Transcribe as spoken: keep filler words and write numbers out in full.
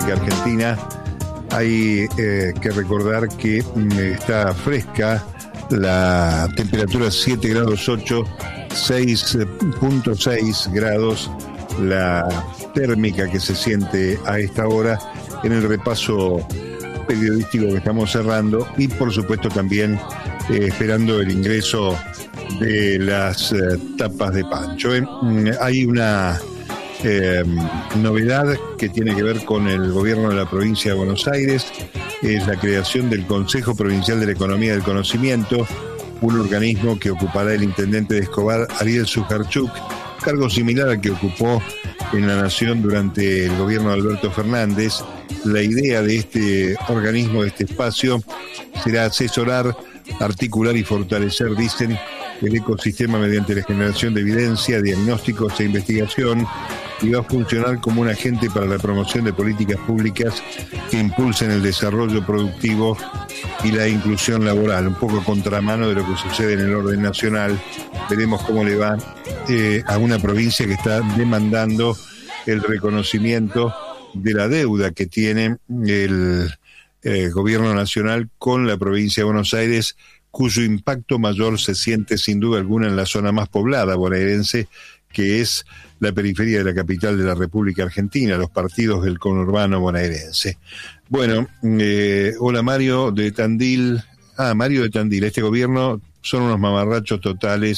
República Argentina. Hay eh, que recordar que mm, está fresca la temperatura, siete grados ocho, seis punto seis grados la térmica que se siente a esta hora en el repaso periodístico que estamos cerrando, y por supuesto también eh, esperando el ingreso de las eh, tapas de Pancho. Eh, hay una eh, novedad que tiene que ver con el gobierno de la provincia de Buenos Aires, es la creación del Consejo Provincial de la Economía del Conocimiento, un organismo que ocupará el intendente de Escobar, Ariel Sujarchuk, cargo similar al que ocupó en la Nación durante el gobierno de Alberto Fernández. La idea de este organismo, de este espacio, será asesorar, articular y fortalecer, dicen, el ecosistema mediante la generación de evidencia, diagnósticos e investigación, y va a funcionar como un agente para la promoción de políticas públicas que impulsen el desarrollo productivo y la inclusión laboral, un poco a contramano de lo que sucede en el orden nacional. Veremos cómo le va eh, a una provincia que está demandando el reconocimiento de la deuda que tiene el eh, gobierno nacional con la provincia de Buenos Aires, cuyo impacto mayor se siente sin duda alguna en la zona más poblada bonaerense, que es la periferia de la capital de la República Argentina, los partidos del conurbano bonaerense. Bueno, eh, hola Mario de Tandil. Ah, Mario de Tandil, este gobierno son unos mamarrachos totales.